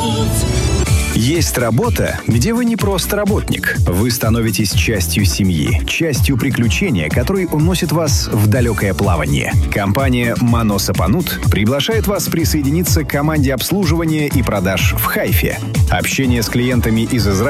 Есть работа, где вы не просто работник. Вы становитесь частью семьи, частью приключения, который уносит вас в далекое плавание. Компания «Маносапанут» приглашает вас присоединиться к команде обслуживания и продаж в Хайфе. Общение с клиентами из Израиля